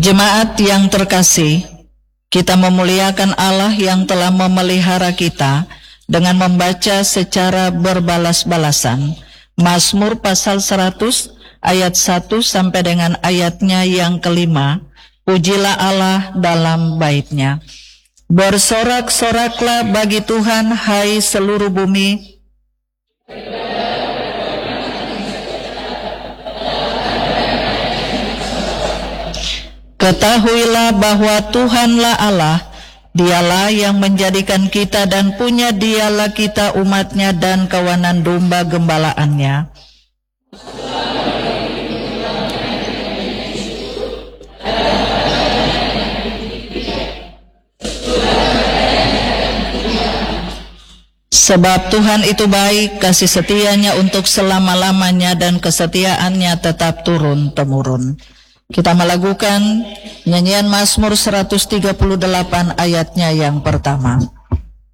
Jemaat yang terkasih, kita memuliakan Allah yang telah memelihara kita dengan membaca secara berbalas-balasan Mazmur pasal 100 ayat 1 sampai dengan ayatnya yang kelima. Pujilah Allah dalam bait-Nya. Bersorak-soraklah bagi Tuhan, hai seluruh bumi. Ketahuilah bahwa Tuhanlah Allah, Dialah yang menjadikan kita dan punya Dialah kita umat-Nya dan kawanan domba gembalaannya. Sebab Tuhan itu baik, kasih setia-Nya untuk selama-lamanya dan kesetiaan-Nya tetap turun-temurun. Kita melakukan nyanyian Mazmur 138 ayatnya yang pertama.